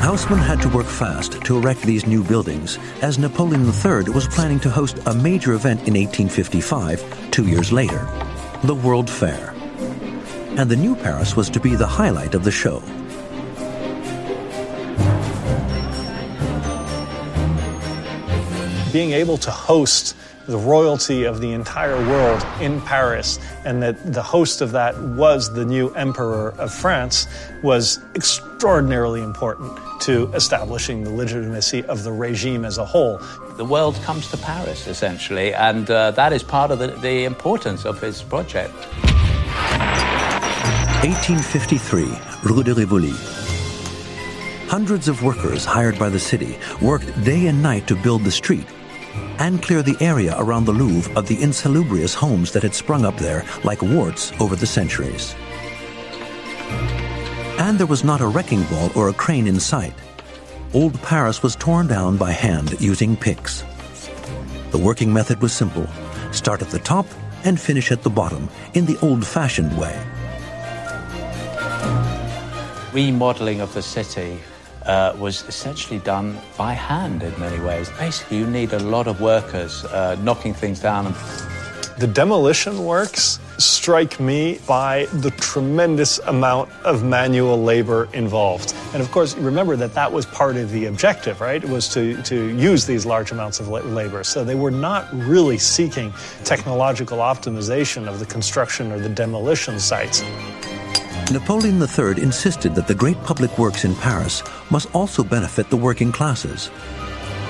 Haussmann had to work fast to erect these new buildings, as Napoleon III was planning to host a major event in 1855, 2 years later, the World Fair. And the new Paris was to be the highlight of the show. Being able to host the royalty of the entire world in Paris, and that the host of that was the new Emperor of France, was extraordinarily important to establishing the legitimacy of the regime as a whole. The world comes to Paris, essentially, and that is part of the importance of his project. 1853, Rue de Rivoli. Hundreds of workers hired by the city worked day and night to build the street and clear the area around the Louvre of the insalubrious homes that had sprung up there like warts over the centuries. And there was not a wrecking ball or a crane in sight. Old Paris was torn down by hand using picks. The working method was simple: start at the top and finish at the bottom in the old-fashioned way. Remodeling of the city was essentially done by hand in many ways. Basically, you need a lot of workers knocking things down. The demolition works strike me by the tremendous amount of manual labor involved. And of course, remember that was part of the objective, right? It was to use these large amounts of labor. So they were not really seeking technological optimization of the construction or the demolition sites. Napoleon III insisted that the great public works in Paris must also benefit the working classes.